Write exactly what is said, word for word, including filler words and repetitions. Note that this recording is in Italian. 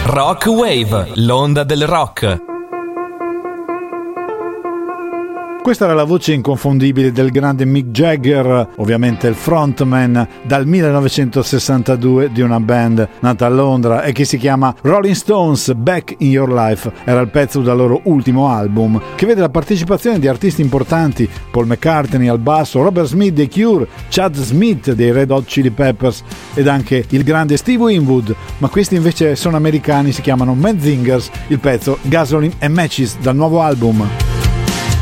Rock Wave, l'onda del rock. Questa era la voce inconfondibile del grande Mick Jagger, ovviamente il frontman dal millenovecentosessantadue di una band nata a Londra e che si chiama Rolling Stones. Back in Your Life era il pezzo dal loro ultimo album, che vede la partecipazione di artisti importanti: Paul McCartney al basso, Robert Smith dei Cure, Chad Smith dei Red Hot Chili Peppers ed anche il grande Steve Winwood, ma questi invece sono americani, si chiamano Mad Zingers, il pezzo Gasoline and Matches dal nuovo album.